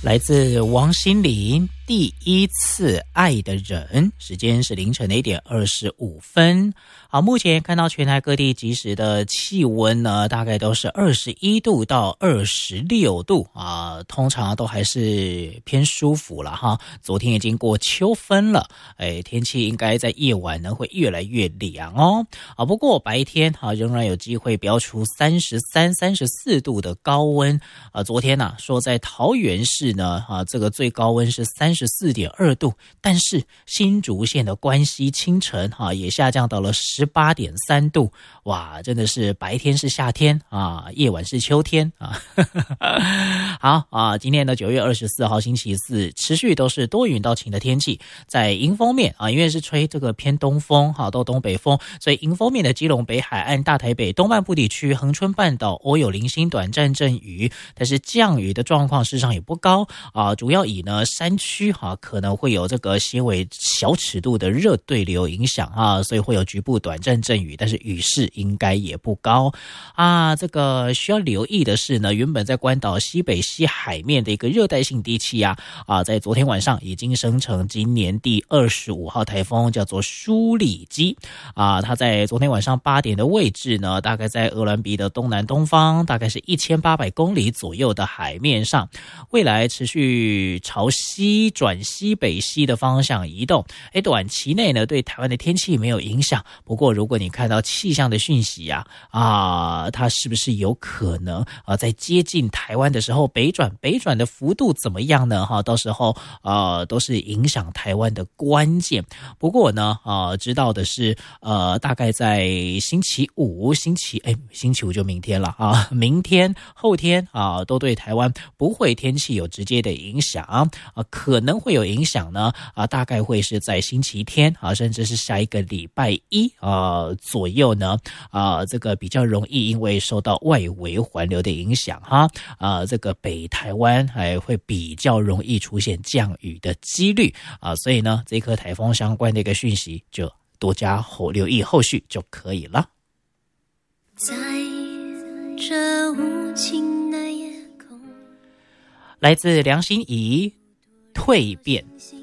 来自王心凌第一次爱的人，时间是凌晨的1点25分。好，目前看到全台各地即时的气温呢，大概都是21度到26度啊，通常都还是偏舒服了哈。昨天已经过秋分了，天气应该在夜晚呢会越来越凉哦。啊，不过白天仍然有机会飙出33、34度的高温。昨天说在桃园市呢，这个最高温是34.2度，但是新竹县的关西清晨也下降到了18.3度，哇，真的是白天是夏天啊，夜晚是秋天啊。好啊，今天的9月24号星期四，持续都是多云到晴的天气。在迎风面因为是吹这个偏东风到东北风，所以迎风面的基隆北海岸、大台北东半部地区、恒春半岛偶有零星短暂阵雨，但是降雨的状况事实上也不高主要以呢山区可能会有这个些微小尺度的热对流影响所以会有局部短暂阵雨，但是雨势应该也不高这个需要留意的是呢，原本在关岛西北西海面的一个热带性低气压在昨天晚上已经生成今年第25号台风，叫做舒里基它在昨天晚上8点的位置呢，大概在鹅銮鼻的东南东方，大概是1800公里左右的海面上，未来持续朝西转西北西的方向移动。短期内呢对台湾的天气没有影响，不过如果你看到气象的讯息它是不是有可能在接近台湾的时候北转的幅度怎么样呢？到时候都是影响台湾的关键。不过呢知道的是大概在星期五就明天了明天后天都对台湾不会天气有直接的影响可能会有影响呢大概会是在星期天甚至是下一个礼拜一左右呢这个比较容易因为受到外围环流的影响这个北台湾还会比较容易出现降雨的几率所以呢这颗台风相关的一个讯息就多加留意后续就可以了。在这无情的夜空，来自梁心颐蜕变。